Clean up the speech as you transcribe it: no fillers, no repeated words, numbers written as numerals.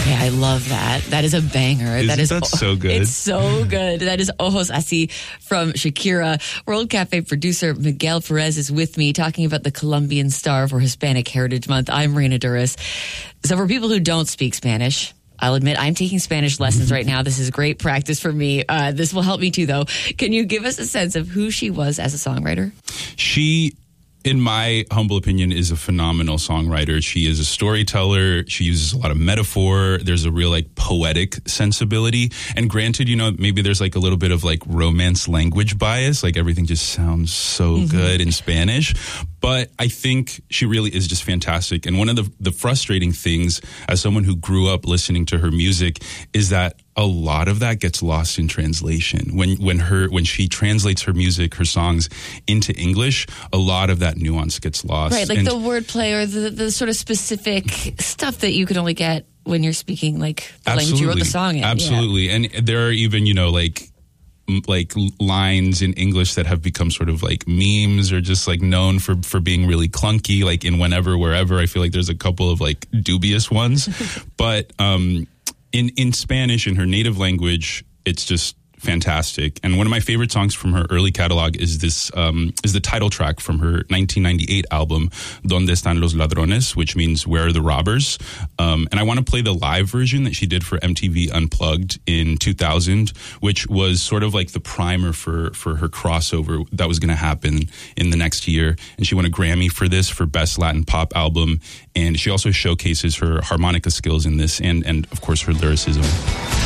Okay, I love that. That is a banger. That is so good. It's so good. That is Ojos Así from Shakira. World Cafe producer Miguel Perez is with me talking about the Colombian star for Hispanic Heritage Month. I'm Reina Duras. So for people who don't speak Spanish, I'll admit I'm taking Spanish lessons right now. This is great practice for me. This will help me too, though. Can you give us a sense of who she was as a songwriter? She, in my humble opinion, is a phenomenal songwriter. She is a storyteller. She uses a lot of metaphor. There's a real poetic sensibility. And granted, maybe there's a little bit of romance language bias. Everything just sounds so good in Spanish. But I think she really is just fantastic. And one of the frustrating things as someone who grew up listening to her music is that a lot of that gets lost in translation. When she translates her music, her songs into English, a lot of that nuance gets lost. Right, the wordplay or the sort of specific stuff that you could only get when you're speaking the language you wrote the song in. Absolutely. Yeah. And there are even, lines in English that have become sort of memes or just known for being really clunky, in Whenever, Wherever. I feel there's a couple of dubious ones. But in Spanish, in her native language, it's just fantastic. And one of my favorite songs from her early catalog is the title track from her 1998 album, Donde Están los Ladrones, which means Where Are the Robbers? And I want to play the live version that she did for MTV Unplugged in 2000, which was sort of the primer for her crossover that was going to happen in the next year. And she won a Grammy for this for Best Latin Pop Album. And she also showcases her harmonica skills in this and of course, her lyricism.